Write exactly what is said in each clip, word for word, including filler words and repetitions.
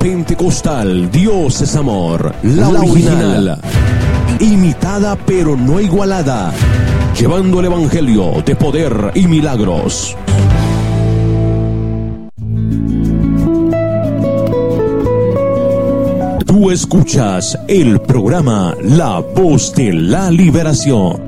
Pentecostal, Dios es amor, la, la original, original, imitada pero no igualada, llevando el evangelio de poder y milagros. Tú escuchas el programa La Voz de la Liberación.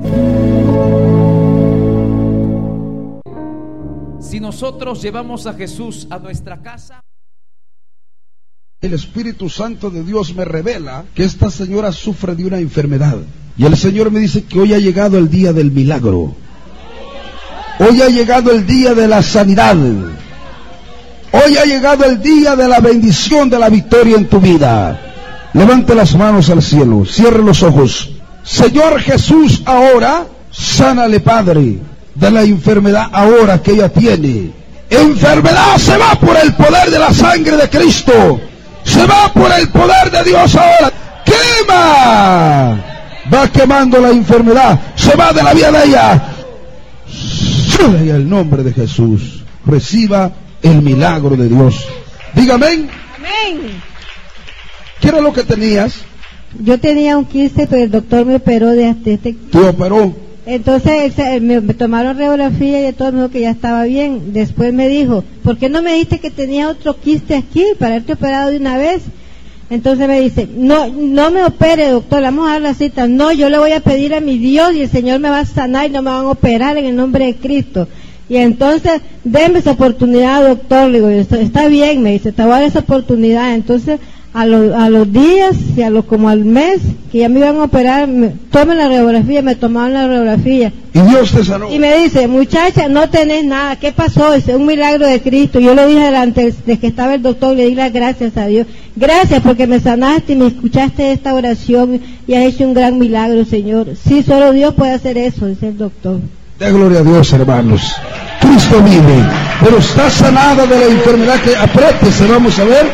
Si nosotros llevamos a Jesús a nuestra casa, el Espíritu Santo de Dios me revela que esta señora sufre de una enfermedad. Y el Señor me dice que hoy ha llegado el día del milagro. Hoy ha llegado el día de la sanidad. Hoy ha llegado el día de la bendición, de la victoria en tu vida. Levante las manos al cielo, cierre los ojos. Señor Jesús, ahora, sánale, Padre, de la enfermedad ahora que ella tiene. Enfermedad se va por el poder de la sangre de Cristo. Se va por el poder de Dios ahora. ¡Quema! Va quemando la enfermedad. Se va de la vida de ella. En el nombre de Jesús, reciba el milagro de Dios. Diga amén. Amén. ¿Qué era lo que tenías? Yo tenía un quiste, pero el doctor me operó de este. ¿Te operó? Entonces me, me tomaron radiografía y de todo, me dijo que ya estaba bien. Después me dijo, ¿por qué no me dijiste que tenía otro quiste aquí para haberte operado de una vez? Entonces me dice, no, no me opere, doctor, vamos a dar la cita. No, yo le voy a pedir a mi Dios y el Señor me va a sanar y no me van a operar en el nombre de Cristo. Y entonces, denme esa oportunidad, doctor. Le digo, está bien, me dice, te voy a dar esa oportunidad. Entonces, a, lo, a los días y a lo como al mes que ya me iban a operar, me, tomen la radiografía, me tomaron la radiografía. Y Dios te sanó. Y me dice, muchacha, no tenés nada, ¿qué pasó? Es un milagro de Cristo. Yo le dije delante de que estaba el doctor, le di las gracias a Dios. Gracias porque me sanaste y me escuchaste esta oración y has hecho un gran milagro, Señor. Sí, solo Dios puede hacer eso, dice el doctor. De gloria a Dios, hermanos. Cristo vive, pero está sanada de la enfermedad que apriétese, vamos a ver.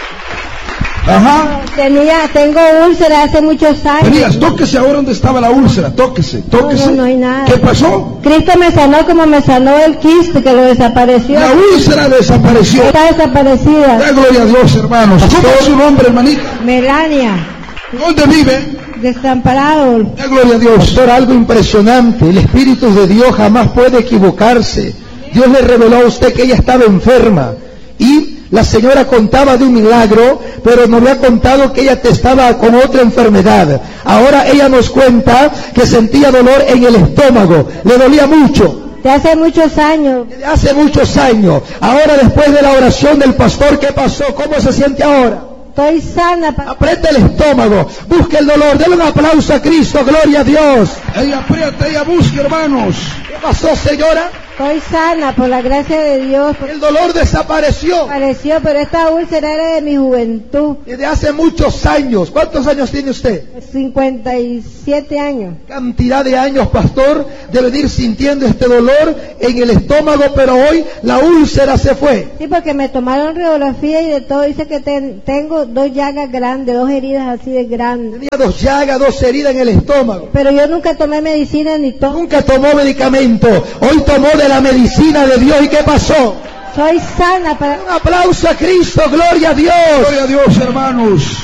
Ajá. Tenía, tengo úlcera hace muchos años. Tenías, tóquese ahora donde estaba la úlcera, tóquese, tóquese. No, no, no hay nada. ¿Qué pasó? Cristo me sanó como me sanó el quiste que lo desapareció. La úlcera desapareció. Está desaparecida. De gloria a Dios, hermanos. ¿Cómo es su nombre, hermanita? Melania. ¿Dónde vive? Desamparado. De gloria a Dios. Pastor, algo impresionante. El Espíritu de Dios jamás puede equivocarse. Dios le reveló a usted que ella estaba enferma. Y la señora contaba de un milagro, pero no había contado que ella estaba con otra enfermedad. Ahora ella nos cuenta que sentía dolor en el estómago. Le dolía mucho. De hace muchos años. De hace muchos años. Ahora, después de la oración del pastor, ¿qué pasó? ¿Cómo se siente ahora? Estoy sana. Pa- Aprieta el estómago, busque el dolor, denle un aplauso a Cristo, gloria a Dios. Ella aprieta, ella busca, hermanos. ¿Qué pasó, señora? Estoy sana por la gracia de Dios. El dolor desapareció. Desapareció, pero esta úlcera era de mi juventud. Desde hace muchos años. ¿Cuántos años tiene usted? cincuenta y siete años. Cantidad de años, pastor, de venir sintiendo este dolor en el estómago, pero hoy la úlcera se fue. Sí, porque me tomaron radiografía y de todo. Dice que ten, tengo dos llagas grandes, dos heridas así de grandes. Tenía dos llagas, dos heridas en el estómago. Pero yo nunca tomé medicina ni todo. Nunca tomó medicamento. Hoy tomó de la medicina de Dios. ¿Y qué pasó? Soy sana para... Un aplauso a Cristo, gloria a Dios. Gloria a Dios, hermanos.